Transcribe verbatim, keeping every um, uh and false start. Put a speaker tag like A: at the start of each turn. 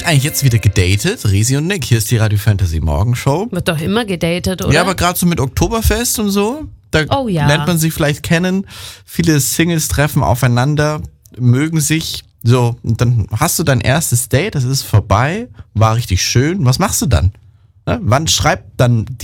A: Wird eigentlich jetzt wieder gedatet? Risi und Nick, hier ist die Radio Fantasy Morgenshow.
B: Wird doch immer gedatet, oder?
A: Ja, aber gerade so mit Oktoberfest und so, da
B: Oh ja.
A: lernt man sich vielleicht kennen. Viele Singles treffen aufeinander, mögen sich. So, und dann hast du dein erstes Date, das ist vorbei, war richtig schön. Was machst du dann? Ne? Wann schreibt dann die